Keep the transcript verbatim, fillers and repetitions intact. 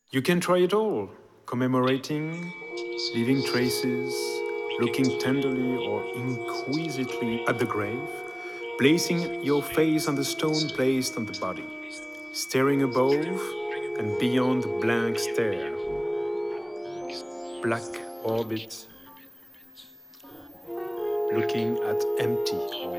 You can try it all, commemorating, leaving traces, looking tenderly or inquisitively at the grave, placing your face on the stone placed on the body, staring above and beyond the blank stare, black orbit, looking at empty